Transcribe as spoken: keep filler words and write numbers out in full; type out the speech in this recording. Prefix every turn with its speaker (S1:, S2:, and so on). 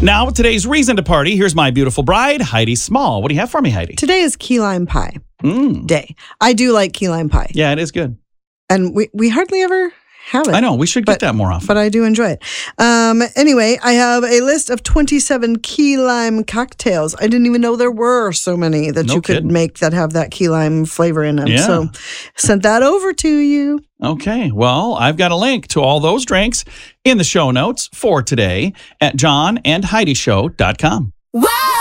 S1: Now, today's reason to party. Here's my beautiful bride, Heidi Small. What do you have for me, Heidi?
S2: Today is key lime pie
S1: Mm.
S2: day. I do like key lime pie.
S1: Yeah, it is good.
S2: And we, we hardly ever have it.
S1: I know. We should
S2: but,
S1: get that more often.
S2: But I do enjoy it. Um, anyway, I have a list of twenty-seven key lime cocktails. I didn't even know there were so many that
S1: No
S2: you could
S1: kidding.
S2: make that have that key lime flavor in them.
S1: Yeah.
S2: So sent that over to you.
S1: Okay. Well, I've got a link to all those drinks in the show notes for today at john and heidi show dot com.
S3: Wow!